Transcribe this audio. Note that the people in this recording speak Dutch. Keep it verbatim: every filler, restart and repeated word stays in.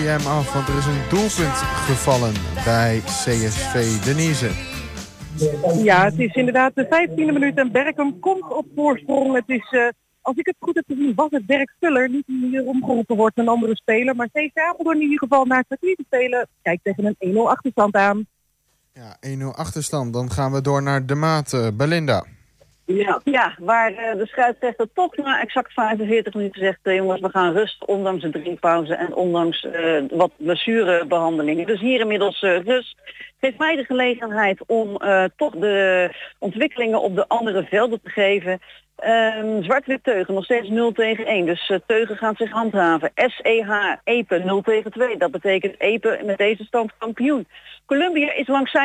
jij hem af, want er is een doelpunt gevallen bij C S V Denise. Ja, het is inderdaad de vijftiende minuut en Berkum komt op voorsprong. Het is, uh, als ik het goed heb gezien, was het Dirk Vuller, niet die hier omgeroepen wordt, een andere speler. Maar C S V Apeldoorn in ieder geval na het kwartier te spelen, kijkt tegen een één nul achterstand aan. Ja, één nul achterstand. Dan gaan we door naar de maat. Uh, Belinda. Ja, ja waar uh, de scheidsrechter toch na exact vijfenveertig minuten zegt, uh, jongens, we gaan rust, ondanks de drinkpauze en ondanks uh, wat blessurebehandelingen. Dus hier inmiddels uh, rust. Geeft mij de gelegenheid om uh, toch de ontwikkelingen op de andere velden te geven. Um, Zwart-wit Teugen, nog steeds nul tegen één. Dus uh, Teugen gaat zich handhaven. S E H, Epe nul tegen twee. Dat betekent Epe met deze stand kampioen. Columbia is langs zijn